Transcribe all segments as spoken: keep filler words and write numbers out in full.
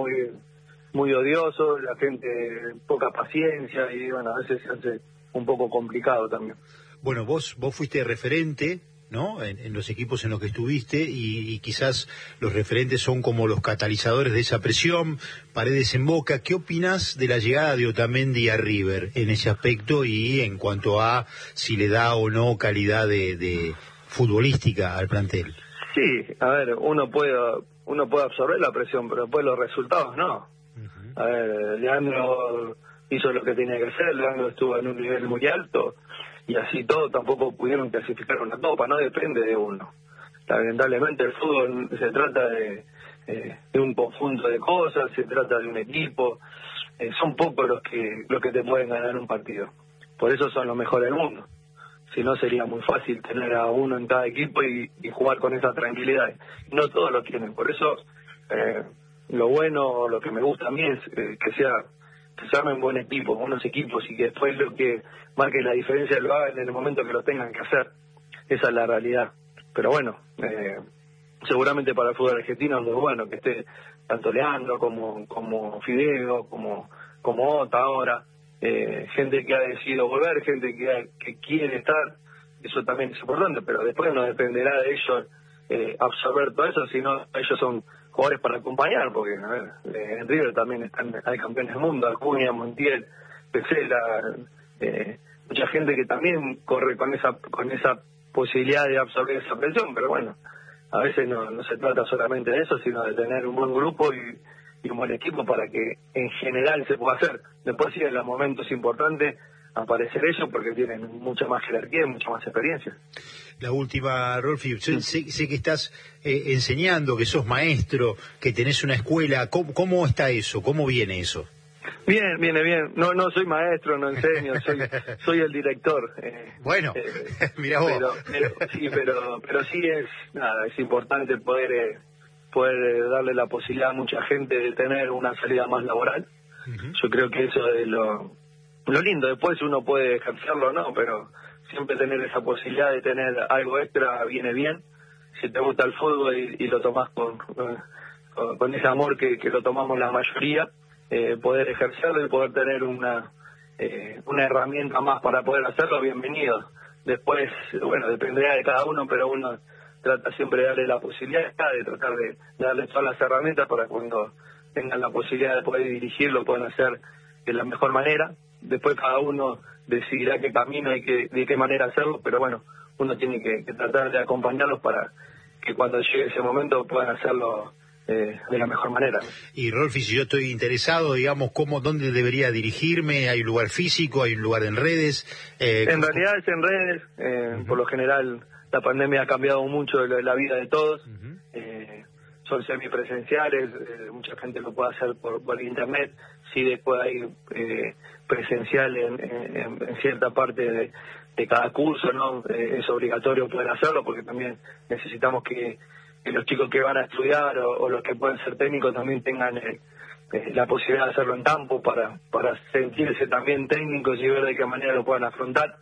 muy muy odioso, la gente poca paciencia y bueno, a veces se hace un poco complicado también. Bueno, vos vos fuiste referente, ¿no? En, en los equipos en los que estuviste y, y quizás los referentes son como los catalizadores de esa presión. Paredes en Boca, ¿qué opinás de la llegada de Otamendi a River en ese aspecto y en cuanto a si le da o no calidad de, de futbolística al plantel? Sí, a ver, uno puede uno puede absorber la presión, pero después los resultados no. Uh-huh. A ver, Leandro hizo lo que tenía que hacer, Leandro estuvo en un nivel muy alto y así todo tampoco pudieron clasificar una copa, no depende de uno. Lamentablemente el fútbol se trata de, eh, de un conjunto de cosas, se trata de un equipo, eh, son pocos los que los que te pueden ganar un partido, por eso son los mejores del mundo. Si no sería muy fácil tener a uno en cada equipo y, y jugar con esa tranquilidad. No todos lo tienen, por eso eh, lo bueno, lo que me gusta a mí es eh, que sea que se armen buen equipo, unos equipos y que después lo que marque la diferencia lo hagan en el momento que lo tengan que hacer. Esa es la realidad. Pero bueno, eh, seguramente para el fútbol argentino es muy bueno que esté tanto Leandro como como Fideo, como como Ota ahora. Eh, gente que ha decidido volver, gente que, ha, que quiere estar, eso también es importante, pero después no dependerá de ellos eh, absorber todo eso, sino ellos son jugadores para acompañar, porque a ver, eh, en River también están, hay campeones del mundo, Acuña, Montiel, Pesela, eh, mucha gente que también corre con esa con esa posibilidad de absorber esa presión, pero bueno, a veces no, no se trata solamente de eso, sino de tener un buen grupo y y un buen equipo para que en general se pueda hacer. Después sí, en los momentos importantes aparecer ellos porque tienen mucha más jerarquía y mucha más experiencia. La última, Rolfi, sé, sé, sé que estás eh, enseñando, que sos maestro, que tenés una escuela. ¿Cómo, cómo está eso? ¿Cómo viene eso? Bien, viene bien. No no soy maestro, no enseño, soy soy el director. Eh, bueno, eh, mirá vos. Pero, pero, sí, pero, pero sí es, nada, es importante poder... Eh, poder darle la posibilidad a mucha gente de tener una salida más laboral. Uh-huh. Yo creo que eso es lo, lo lindo. Después uno puede ejercerlo o no, pero siempre tener esa posibilidad de tener algo extra viene bien. Si te gusta el fútbol y, y lo tomás con, con, con ese amor que, que lo tomamos la mayoría, eh, poder ejercerlo y poder tener una, eh, una herramienta más para poder hacerlo, bienvenido. Después, bueno, dependerá de cada uno, pero uno trata siempre de darle la posibilidad de tratar de darle todas las herramientas para cuando tengan la posibilidad de poder dirigirlo, puedan hacer de la mejor manera. Después cada uno decidirá qué camino y qué, de qué manera hacerlo, pero bueno, uno tiene que, que tratar de acompañarlos para que cuando llegue ese momento puedan hacerlo eh, de la mejor manera. Y Rolfi, si yo estoy interesado, digamos, ¿cómo, dónde debería dirigirme? ¿Hay un lugar físico? ¿Hay un lugar en redes? Eh, en realidad es en redes, eh, uh-huh. Por lo general la pandemia ha cambiado mucho la, la vida de todos, uh-huh. eh, son semipresenciales, eh, mucha gente lo puede hacer por, por internet, sí después hay eh, presencial en, en, en cierta parte de, de cada curso, ¿no? Eh, es obligatorio poder hacerlo porque también necesitamos que, que los chicos que van a estudiar o, o los que pueden ser técnicos también tengan eh, eh, la posibilidad de hacerlo en campo para, para sentirse también técnicos y ver de qué manera lo puedan afrontar.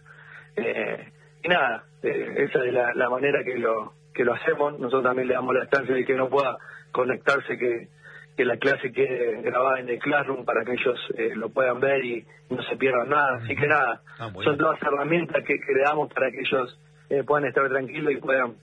Eh, Y nada, eh, esa es la, la manera que lo que lo hacemos. Nosotros también le damos la chance de que no pueda conectarse, que, que la clase quede grabada en el Classroom para que ellos eh, lo puedan ver y no se pierdan nada. Así que nada, ah, son todas herramientas que, que le damos para que ellos eh, puedan estar tranquilos y puedan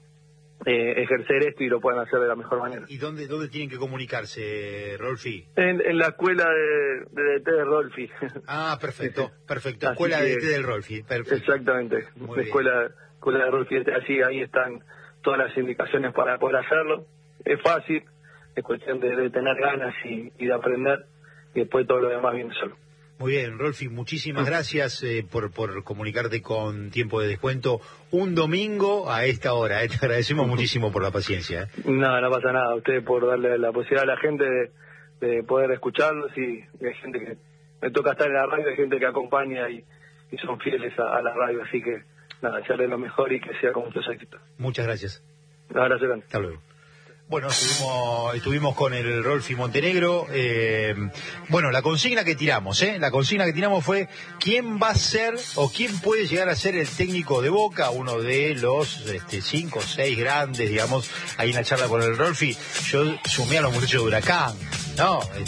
eh, ejercer esto y lo puedan hacer de la mejor manera. ¿Y dónde dónde tienen que comunicarse, Rolfi? En, en la escuela de, de D T de Rolfi. Ah, perfecto, perfecto. Así escuela de D T del Rolfi, perfecto. Exactamente, la escuela, escuela de Rolfi, así ahí están todas las indicaciones para poder hacerlo. Es fácil, es cuestión de, de tener ganas y, y de aprender, y después todo lo demás viene solo. Muy bien, Rolfi, muchísimas gracias eh, por, por comunicarte con tiempo de descuento un domingo a esta hora. Eh. Te agradecemos muchísimo por la paciencia. Eh. No, no pasa nada. A ustedes por darle la posibilidad a la gente de, de poder escucharlos y, y hay gente que me toca estar en la radio, hay gente que acompaña y, y son fieles a, a la radio. Así que nada, echarle lo mejor y que sea con muchos éxitos. Muchas gracias. Un abrazo grande. Hasta luego. Bueno, estuvimos, estuvimos con el Rolfi Montenegro. Eh, bueno, la consigna que tiramos, ¿eh? La consigna que tiramos fue ¿quién va a ser o quién puede llegar a ser el técnico de Boca? Uno de los este, cinco o seis grandes, digamos, ahí en la charla con el Rolfi. Yo sumé a los muchachos de Huracán, ¿no?